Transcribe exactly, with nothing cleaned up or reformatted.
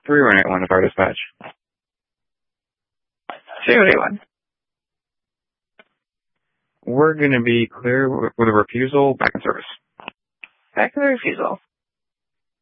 three one eight one to Fire Dispatch. two one eight one. We're going to be clear with a refusal, back in service. Back to the refusal.